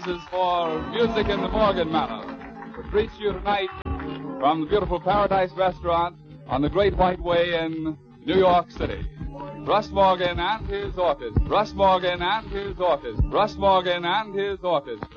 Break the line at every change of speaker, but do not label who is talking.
announces for Music in the Morgan manner, which reach you tonight from the beautiful Paradise Restaurant on the Great White Way in New York City. Russ Morgan and his orchestra. Russ Morgan and his orchestra. Russ Morgan and his orchestra.